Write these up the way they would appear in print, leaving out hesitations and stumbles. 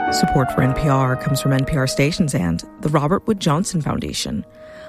Support for NPR comes from NPR stations and the Robert Wood Johnson Foundation.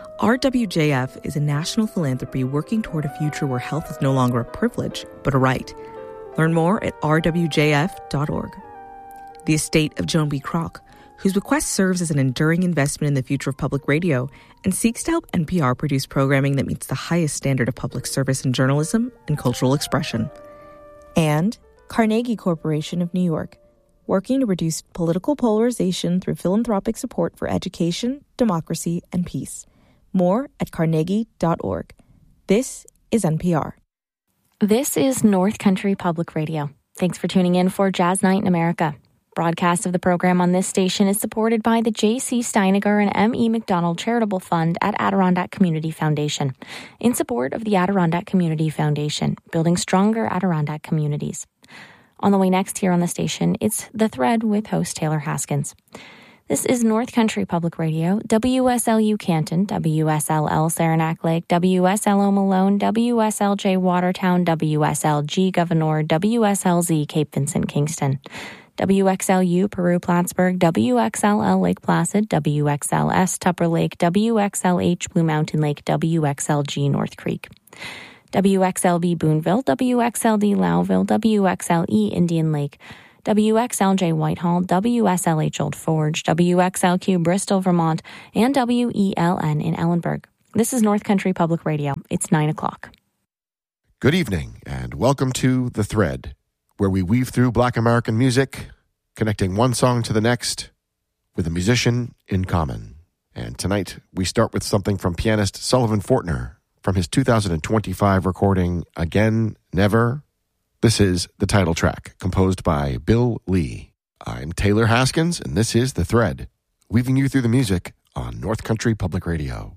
RWJF is a national philanthropy working toward a future where health is no longer a privilege, but a right. Learn more at rwjf.org. The estate of Joan B. Kroc, whose bequest serves as an enduring investment in the future of public radio and seeks to help NPR produce programming that meets the highest standard of public service in journalism and cultural expression. And Carnegie Corporation of New York, working to reduce political polarization through philanthropic support for education, democracy, and peace. More at carnegie.org. This is NPR. This is North Country Public Radio. Thanks for tuning in for Jazz Night in America. Broadcast of the program on this station is supported by the J.C. Steiniger and M.E. McDonald Charitable Fund at Adirondack Community Foundation, in support of the Adirondack Community Foundation, building stronger Adirondack communities. On the way next here on the station, it's The Thread with host Taylor Haskins. This is North Country Public Radio, WSLU Canton, WSLL Saranac Lake, WSLO Malone, WSLJ Watertown, WSLG Gouverneur, WSLZ Cape Vincent Kingston, WXLU Peru Plattsburgh, WXLL Lake Placid, WXLS Tupper Lake, WXLH Blue Mountain Lake, WXLG North Creek. WXLB Boonville, WXLD Lowville, WXLE Indian Lake, WXLJ Whitehall, WSLH Old Forge, WXLQ Bristol, Vermont, and WELN in Ellenburg. This is North Country Public Radio. It's 9 o'clock. Good evening, and welcome to The Thread, where we weave through Black American music, connecting one song to the next with a musician in common. And tonight, we start with something from pianist Sullivan Fortner, from his 2025 recording, Again, Never. This is the title track, composed by Bill Lee. I'm Taylor Haskins, and this is The Thread, weaving you through the music on North Country Public Radio.